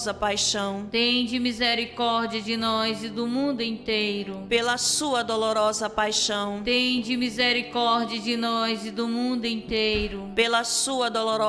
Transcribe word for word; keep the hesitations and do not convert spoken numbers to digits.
paixão, tende misericórdia de nós e do mundo inteiro. pela sua dolorosa paixão, Tende misericórdia de nós e do mundo inteiro. pela sua dolorosa